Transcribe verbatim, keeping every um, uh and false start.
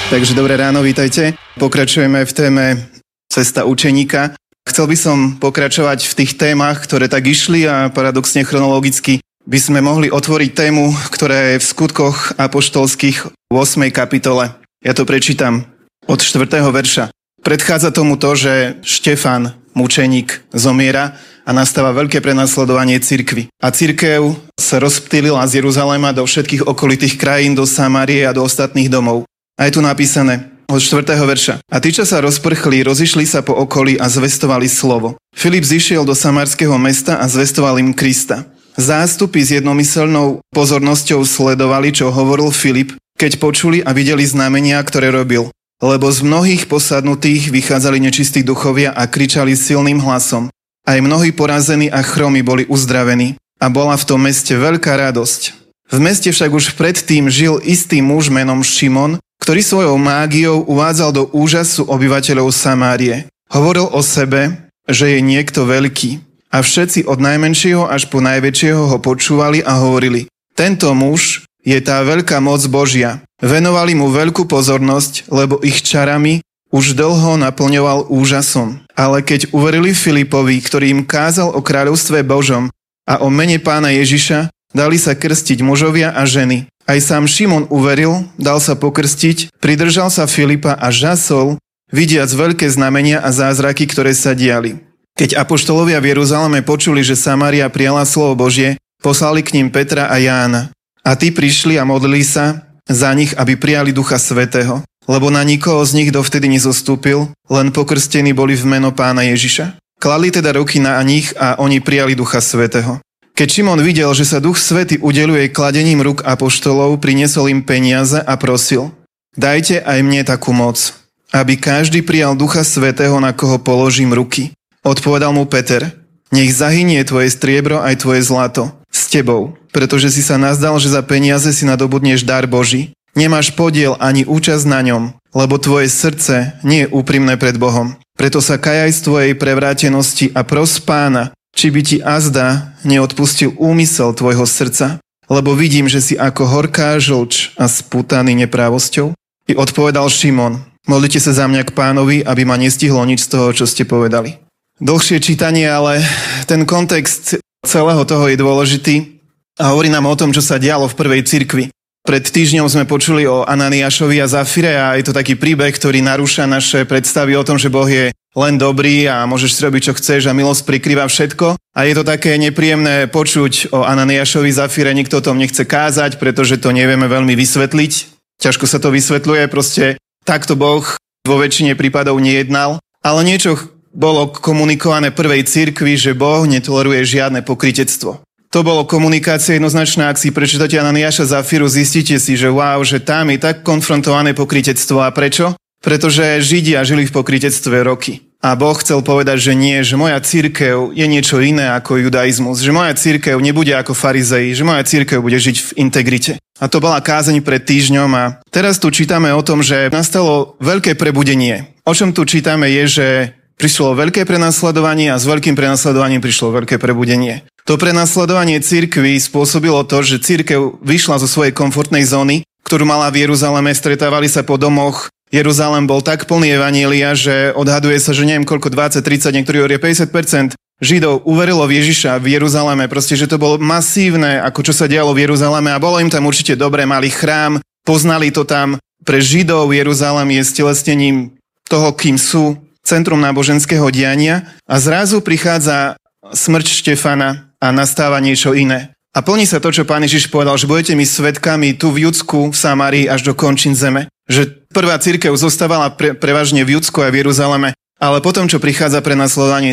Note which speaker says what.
Speaker 1: Takže dobré ráno, vítajte. Pokračujeme v téme Cesta učeníka. Chcel by som pokračovať v tých témach, ktoré tak išli a paradoxne chronologicky by sme mohli otvoriť tému, ktorá je v Skutkoch apoštolských ôsmej kapitole. Ja to prečítam od štvrtého verša. Predchádza tomu to, že Štefan, mučeník, zomiera a nastáva veľké prenasledovanie cirkvi. A cirkev sa rozptýlila z Jeruzalema do všetkých okolitých krajín, do Samárie a do ostatných domov. A je tu napísané od štvrtého verša. A tí, čo sa rozprchli, rozišli sa po okolí a zvestovali slovo. Filip zišiel do samárskeho mesta a zvestoval im Krista. Zástupy s jednomyselnou pozornosťou sledovali, čo hovoril Filip, keď počuli a videli znamenia, ktoré robil. Lebo z mnohých posadnutých vychádzali nečistí duchovia a kričali silným hlasom. Aj mnohí porazení a chromy boli uzdravení. A bola v tom meste veľká radosť. V meste však už predtým žil istý muž menom Šimon, ktorý svojou mágiou uvádzal do úžasu obyvateľov Samárie. Hovoril o sebe, že je niekto veľký. A všetci od najmenšieho až po najväčšieho ho počúvali a hovorili: tento muž je tá veľká moc Božia. Venovali mu veľkú pozornosť, lebo ich čarami už dlho naplňoval úžasom. Ale keď uverili Filipovi, ktorý im kázal o kráľovstve Božom a o mene Pána Ježiša, dali sa krstiť mužovia a ženy. Aj sám Šimon uveril, dal sa pokrstiť, pridržal sa Filipa a žasol, vidiac veľké znamenia a zázraky, ktoré sa diali. Keď apoštolovia v Jeruzaleme počuli, že Samária prijala slovo Božie, poslali k ním Petra a Jána. A tí prišli a modlili sa za nich, aby prijali Ducha Svätého, lebo na nikoho z nich dovtedy nezostúpil, len pokrstení boli v meno Pána Ježiša. Kladli teda ruky na nich a oni prijali Ducha Svätého. Keď Šimon videl, že sa Duch Svätý udeľuje kladením rúk apoštolov, priniesol im peniaze a prosil: dajte aj mne takú moc, aby každý prijal Ducha Svätého, na koho položím ruky. Odpovedal mu Peter: nech zahynie tvoje striebro aj tvoje zlato s tebou, pretože si sa nazdal, že za peniaze si nadobudneš dar Boží. Nemáš podiel ani účasť na ňom, lebo tvoje srdce nie je úprimné pred Bohom. Preto sa kajaj z tvojej prevrátenosti a pros Pána, či by ti azda neodpustil úmysel tvojho srdca, lebo vidím, že si ako horká žlč a spútaný neprávosťou. I odpovedal Šimon: modlite sa za mňa k Pánovi, aby ma nestihlo nič z toho, čo ste povedali. Dlhšie čítanie, ale ten kontext celého toho je dôležitý a hovorí nám o tom, čo sa dialo v prvej cirkvi. Pred týždňom sme počuli o Ananiášovi a Zafire a je to taký príbeh, ktorý narúša naše predstavy o tom, že Boh je len dobrý a môžeš si robiť, čo chceš a milosť prikrýva všetko. A je to také nepríjemné počuť o Ananiášovi, Zafire, nikto o tom nechce kázať, pretože to nevieme veľmi vysvetliť. Ťažko sa to vysvetľuje, proste takto Boh vo väčšine prípadov nejednal. Ale niečo bolo komunikované prvej cirkvi, že Boh netoleruje žiadne pokrytectvo. To bolo komunikácia jednoznačná. Ak si prečítate Ananiáša, Zafiru, zistíte si, že wow, že tam je tak konfrontované pokrytectvo. A prečo? Pretože Židia žili v pokrytectve roky. A Boh chcel povedať, že nie, že moja cirkev je niečo iné ako judaizmus, že moja cirkev nebude ako farizei, že moja cirkev bude žiť v integrite. A to bola kázeň pred týždňom a teraz tu čítame o tom, že nastalo veľké prebudenie. O čom tu čítame je, že prišlo veľké prenasledovanie a s veľkým prenasledovaním prišlo veľké prebudenie. To prenasledovanie cirkvi spôsobilo to, že cirkev vyšla zo svojej komfortnej zóny, ktorú mala v Jeruzaleme, stretávali sa po domoch. Jeruzalém bol tak plný evanjelia, že odhaduje sa, že neviem koľko, dvadsať, tridsať, niektorí hovoria päťdesiat percent Židov uverilo v Ježiša v Jeruzaleme. Proste, že to bolo masívne, ako čo sa dialo v Jeruzaleme a bolo im tam určite dobre, mali chrám, poznali to tam. Pre Židov Jeruzalém je stelesnením toho, kým sú, centrum náboženského diania a zrazu prichádza smrť Štefana a nastáva niečo iné. A plní sa to, čo Pán Ježiš povedal, že budete mi svedkami tu v Judsku, v Samárii až do končín zeme. Že prvá cirkev zostávala pre, prevažne v Judsku a v Jeruzaleme, ale potom, čo prichádza prenasledovanie